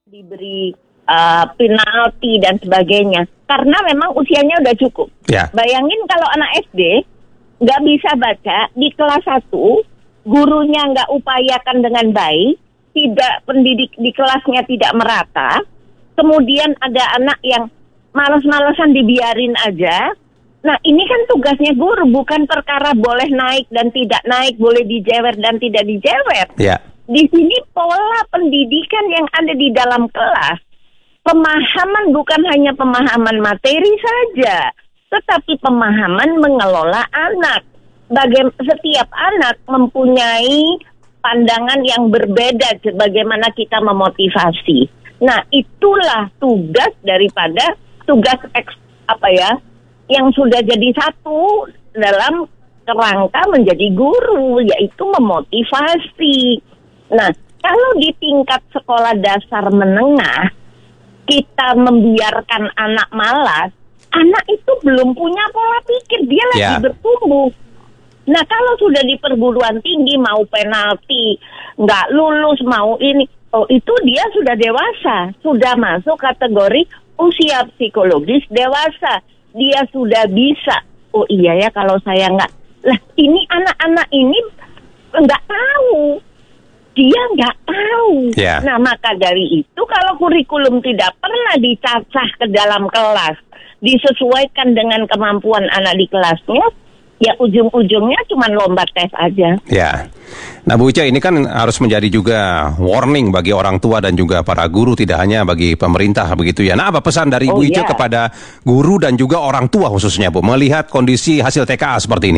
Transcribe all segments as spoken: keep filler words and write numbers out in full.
diberi uh, penalti dan sebagainya karena memang usianya udah cukup. Ya. Bayangin kalau anak S D nggak bisa baca di kelas satu, gurunya nggak upayakan dengan baik, tidak pendidik di kelasnya tidak merata, kemudian ada anak yang malas-malasan dibiarin aja. Nah ini kan tugasnya guru, bukan perkara boleh naik dan tidak naik, boleh dijewer dan tidak dijewer. Ya. Di sini pola pendidikan yang ada di dalam kelas, pemahaman bukan hanya pemahaman materi saja, tetapi pemahaman mengelola anak. Bagaimana setiap anak mempunyai pandangan yang berbeda bagaimana kita memotivasi. Nah, itulah tugas daripada tugas eks, apa ya, yang sudah jadi satu dalam kerangka menjadi guru, yaitu memotivasi. Nah, kalau di tingkat sekolah dasar menengah, kita membiarkan anak malas, anak itu belum punya pola pikir, dia lagi yeah. bertumbuh. Nah, kalau sudah di perguruan tinggi, mau penalti, nggak lulus, mau ini, oh itu dia sudah dewasa, sudah masuk kategori usia psikologis dewasa. Dia sudah bisa, oh iya ya kalau saya nggak, lah ini anak-anak ini nggak tahu. Dia nggak tahu. Yeah. Nah, maka dari itu kalau kurikulum tidak pernah dicacah ke dalam kelas, disesuaikan dengan kemampuan anak di kelasnya, ya ujung-ujungnya cuma lomba tes aja. Ya. Nah Bu Ica, ini kan harus menjadi juga warning bagi orang tua dan juga para guru, tidak hanya bagi pemerintah begitu ya. Nah, apa pesan dari Oh, Bu Ica yeah. kepada guru dan juga orang tua khususnya Bu, melihat kondisi hasil T K A seperti ini?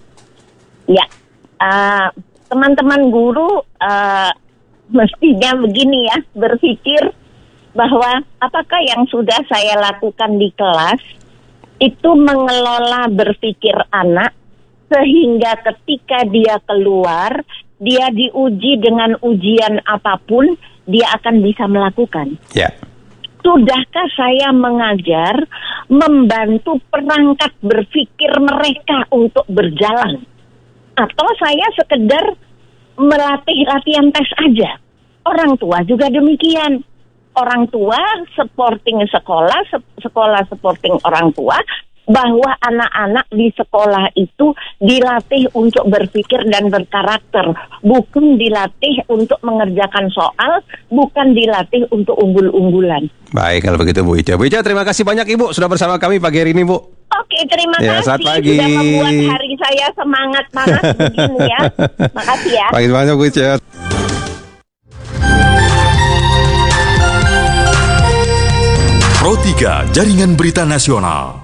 Ya. Uh, Teman-teman guru uh, mestinya begini ya, berpikir bahwa apakah yang sudah saya lakukan di kelas itu mengelola berpikir anak sehingga ketika dia keluar, dia diuji dengan ujian apapun, dia akan bisa melakukan. Ya. Sudahkah saya mengajar, membantu perangkat berpikir mereka untuk berjalan? Atau saya sekedar melatih latihan tes aja. Orang tua juga demikian. Orang tua supporting sekolah, sekolah supporting orang tua, bahwa anak-anak di sekolah itu dilatih untuk berpikir dan berkarakter, bukan dilatih untuk mengerjakan soal, bukan dilatih untuk unggul-unggulan. Baik, kalau begitu Bu Ica. Bu Ica, terima kasih banyak Ibu sudah bersama kami pagi hari ini Bu. Oke, terima ya, kasih pagi. sudah membuat hari saya semangat banget begini ya. Makasih ya. Pagi banyak Bu Ica. Pro tiga Jaringan Berita Nasional.